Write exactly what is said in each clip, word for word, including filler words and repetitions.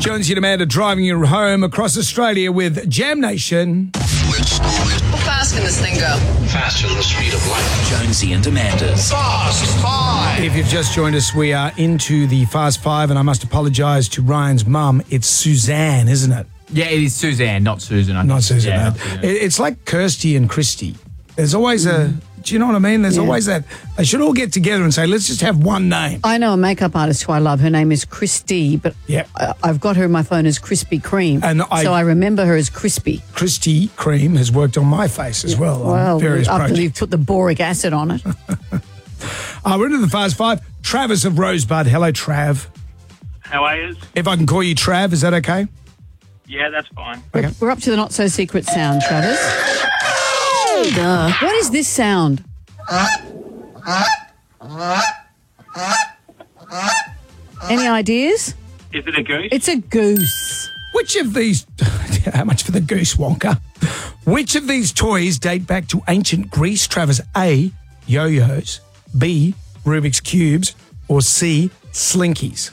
Jonesy and Amanda driving you home across Australia with Jam Nation. How fast can this thing go? Faster than the speed of light. Jonesy and Amanda's Fast Five. If you've just joined us, we are into the Fast Five, and I must apologise to Ryan's mum. It's Suzanne, isn't it? Yeah, it is Suzanne, not Susan. I Not think. Susan. Yeah, no. not Susan. It- It's like Kirsty and Christy. There's always a... Do you know what I mean? There's Yeah. always that... They should all get together and say, let's just have one name. I know a makeup artist who I love. Her name is Christy, but Yep. I- I've got her in my phone as Krispy Kreme. And I- so I remember her as Crispy. Christy Cream has worked on my face as well Well, on various after projects. you've put the boric acid on it. Uh, we're into the Fast Five. Travis of Rosebud. Hello, Trav. How are you? If I can call you Trav, is that okay? Yeah, that's fine. Okay. We're up to the not-so-secret sound, Travis. Duh. What is this sound? Any ideas? Is it a goose? It's a goose. Which of these... How much for the goose, Wonka? Which of these toys date back to ancient Greece, Travis? A, yo-yos, B, Rubik's Cubes, or C, Slinkies?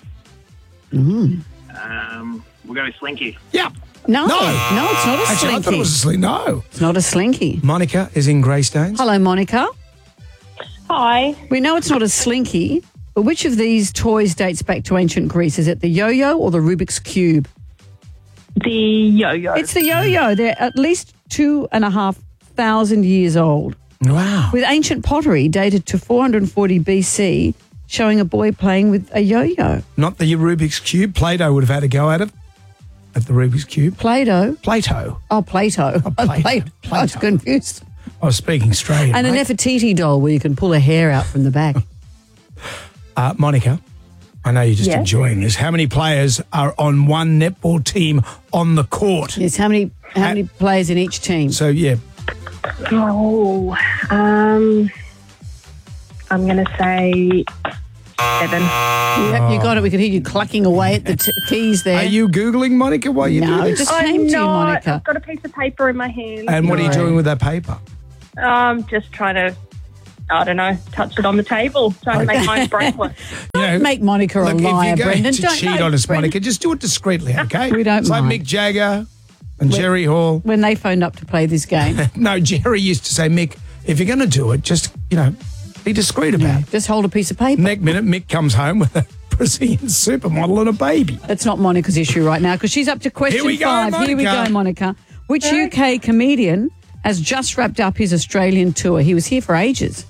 um, we'll go with Slinky. Yeah. No, No. no, it's not a Actually, I slinky. thought it was a sling. No. It's not a slinky. Monica is in Greystones. Hello, Monica. Hi. We know it's not a slinky, but which of these toys dates back to ancient Greece? Is it the yo-yo or the Rubik's Cube? The yo-yo. It's the yo-yo. They're at least two and a half thousand years old, Wow. with ancient pottery dated to four hundred forty B C, showing a boy playing with a yo-yo. Not the Rubik's Cube. Plato would have had a go at it. At the Rubik's Cube. Play-Doh. Plato. Oh, Plato. Oh, Plato. Play- I was Plato. confused. I was speaking straight. And a mate. Nefertiti doll where you can pull a hair out from the back. Uh, Monica, I know you're just Yes. enjoying this. How many players are on one netball team on the court? Yes, how many how many players in each team? So, yeah, Oh, um, I'm going to say seven. Yep, you got it. We could hear you clucking away at the t- keys there. are you Googling, Monica, while you No, do this? just came to you, Monica. I've got a piece of paper in my hand. And what are you No. doing with that paper? I'm just trying to, I don't know, touch it on the table, trying to make my brain work. You know, Make Monica a look, if liar, you're going Brendan. to Don't cheat no, on us, Brendan. Monica, just do it discreetly, okay? We don't It's like mind. Mick Jagger and Jerry Hall. When they phoned up to play this game, No, Jerry used to say, Mick, if you're going to do it, just, you know, be discreet about it. just hold a piece of paper. Next minute, Mick comes home with a Brazilian supermodel and a baby. That's not Monica's issue right now because she's up to question Here we go, five. Here we Monica. go, Monica. Which U K comedian has just wrapped up his Australian tour? He was here for ages.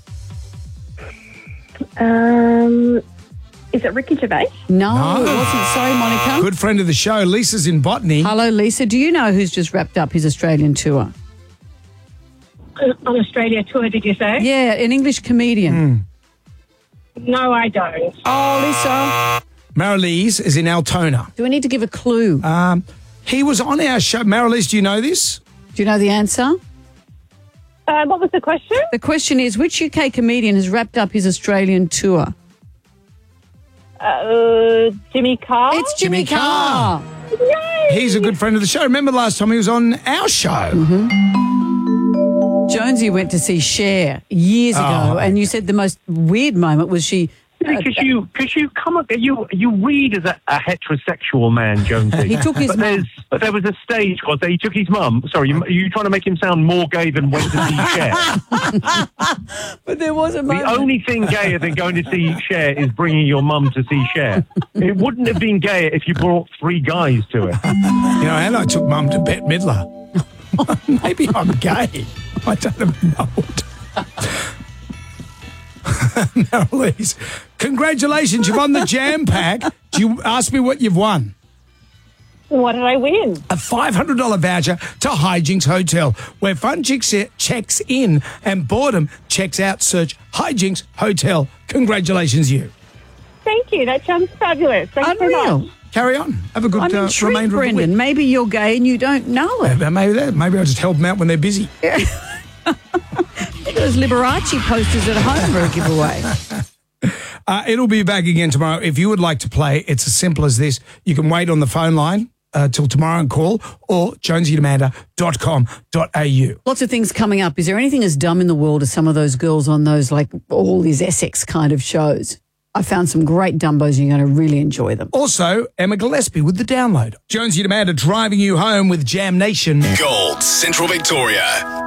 Um, is it Ricky Gervais? No, No. it wasn't. Sorry, Monica. Good friend of the show, Lisa's in botany. Hello, Lisa. Do you know who's just wrapped up his Australian tour? On Australia tour, did you say? Yeah, an English comedian. No, I don't. Oh, Lisa. Marilise is in Altona. Do we need to give a clue? Um, he was on our show. Marilise, do you know this? Do you know the answer? Uh, what was the question? The question is, which U K comedian has wrapped up his Australian tour? Uh, Jimmy Carr? It's Jimmy, Jimmy Carr. Yay! He's a good friend of the show. Remember last time he was on our show? Jonesy went to see Cher years Oh. ago, and you said the most weird moment was she. Because you, because you come up, you you read as a, a heterosexual man, Jonesy. He took his but, mum. there's, but there was a stage, was there? He took his mum. Sorry, you, you trying to make him sound more gay than went to see Cher. But there was a The moment. only thing gayer than going to see Cher is bringing your mum to see Cher. It wouldn't have been gayer if you brought three guys to it. You know, and I took Mum to Bette Midler. Maybe I'm gay. I don't even know it. Marilise, congratulations. You've won the Jam Pack. Do you ask me what you've won? What did I win? A five hundred dollars voucher to Hijinks Hotel, where fun checks checks in and boredom checks out. Search Hijinks Hotel. Congratulations, you. Thank you. That sounds fabulous. Thanks so Unreal. much. Carry on. Have a good I'm uh, intrigued, remainder of the Brendan. week. Maybe you're gay and you don't know it. Uh, Maybe that. Maybe I'll just help them out when they're busy. Those Liberace posters at home are a giveaway. Uh, it'll be back again tomorrow. If you would like to play, it's as simple as this. You can wait on the phone line uh, till tomorrow and call, or jonesy and amanda dot com dot a u. Lots of things coming up. Is there anything as dumb in the world as some of those girls on those, like, all these Essex kind of shows? I found some great Dumbos and you're going to really enjoy them. Also, Emma Gillespie with the download. Jonesy and Amanda driving you home with Jam Nation. Gold, Central Victoria.